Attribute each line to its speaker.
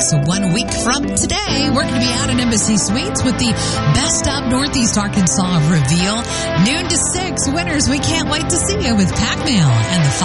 Speaker 1: So 1 week from today, we're going to be out in Embassy Suites with the Best of Northeast Arkansas reveal. Noon to 6, winners, we can't wait to see you with Pac Mail and the